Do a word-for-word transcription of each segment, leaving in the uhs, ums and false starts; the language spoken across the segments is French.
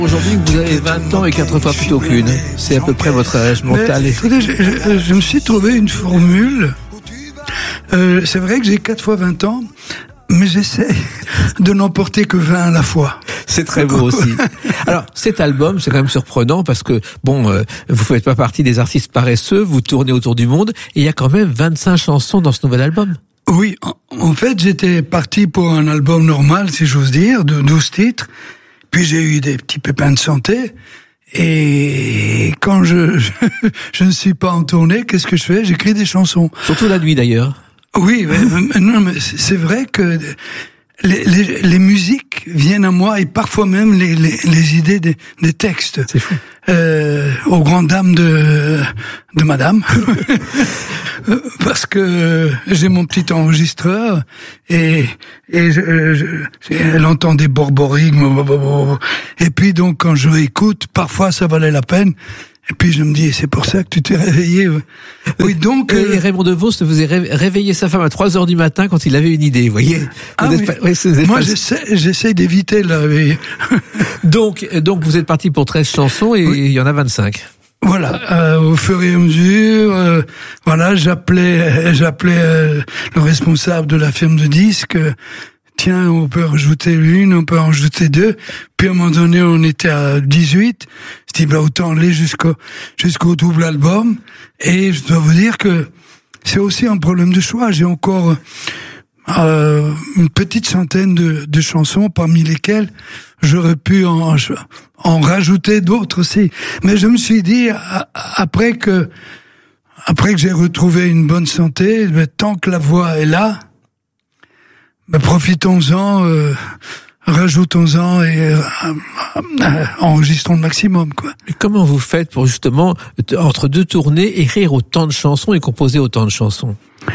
Aujourd'hui, vous avez vingt ans et quatre fois plutôt qu'une. C'est à peu près votre âge mental. Mais, écoutez, je, je, je me suis trouvé une formule. Euh, c'est vrai que j'ai quatre fois vingt ans, mais j'essaie de n'en porter que vingt à la fois. C'est très beau aussi. Alors, cet album, c'est quand même surprenant parce que, bon, euh, vous faites pas partie des artistes paresseux, vous tournez autour du monde, et il y a quand même vingt-cinq chansons dans ce nouvel album. Oui, en, en fait, j'étais parti pour un album normal, si j'ose dire, de douze titres. Puis j'ai eu des petits pépins de santé. Et quand je, je, je ne suis pas en tournée, qu'est-ce que je fais? J'écris des chansons. Surtout la nuit d'ailleurs. Oui, mais, non, mais c'est vrai que les, les, les musiques viennent à moi et parfois même les, les, les idées des, des textes. C'est fou. Euh, aux grandes dames de, de madame. Parce que j'ai mon petit enregistreur et, et je, je, elle entend des borborigmes. Et puis donc quand je réécoute, parfois ça valait la peine. Et puis je me dis, c'est pour ça que tu t'es réveillé. Oui, donc. Et Raymond Devos se faisait réveiller sa femme à trois heures du matin quand il avait une idée, vous voyez. Ah vous oui. pas, oui, Moi, pas... j'essaie, j'essaie d'éviter la. donc, donc vous êtes parti pour treize chansons et oui. Il y en a vingt-cinq. Voilà, euh, au fur et à mesure, euh, voilà, j'appelais, j'appelais euh, le responsable de la firme de disques. Euh, Tiens, on peut rajouter une, on peut en rajouter deux. Puis à un moment donné, on était à dix-huit. Je dis, bah, autant aller jusqu'au, jusqu'au double album. Et je dois vous dire que c'est aussi un problème de choix. J'ai encore, euh, une petite centaine de, de chansons, parmi lesquelles j'aurais pu en, en rajouter d'autres aussi. Mais je me suis dit, après que, après que j'ai retrouvé une bonne santé, ben, tant que la voix est là, ben, profitons-en, euh, rajoutons-en et euh, euh, enregistrons le maximum, quoi. Mais comment vous faites pour justement, entre deux tournées, écrire autant de chansons et composer autant de chansons?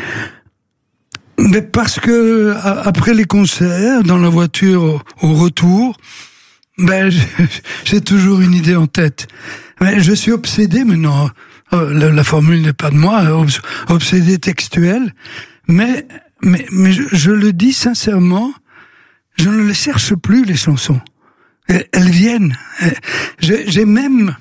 Mais parce que après les concerts, dans la voiture au, au retour, ben j'ai toujours une idée en tête. Mais je suis obsédé maintenant. La, la formule n'est pas de moi, obsédé textuel. Mais mais mais je, je le dis sincèrement, je ne les cherche plus les chansons. Elles, elles viennent. J'ai, j'ai même,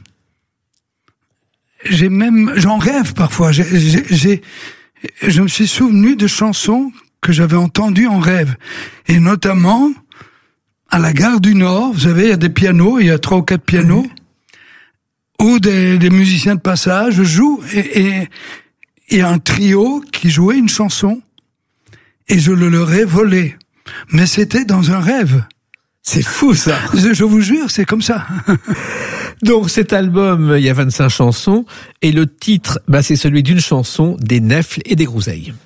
j'ai même, j'en rêve parfois. J'ai, j'ai, j'ai Je me suis souvenu de chansons que j'avais entendues en rêve. Et notamment, à la gare du Nord, vous savez, il y a des pianos, il y a trois ou quatre pianos, mmh. où des, des musiciens de passage jouent, et, et il y a un trio qui jouait une chanson, et je le leur ai volé. Mais c'était dans un rêve. C'est fou, ça. Je, je vous jure, c'est comme ça. Donc cet album, il y a vingt-cinq chansons, et le titre, bah, c'est celui d'une chanson, des Nèfles et des Groseilles.